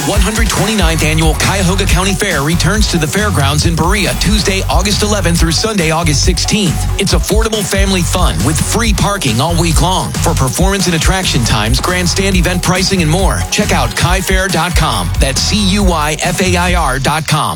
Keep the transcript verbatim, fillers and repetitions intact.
one hundred twenty-ninth Annual Cuyahoga County Fair returns to the fairgrounds in Berea Tuesday, August eleventh through Sunday, August sixteenth. It's affordable family fun with free parking all week long. For performance and attraction times, grandstand event pricing, and more, check out cuy fair dot com. That's C U Y F A I R dot com.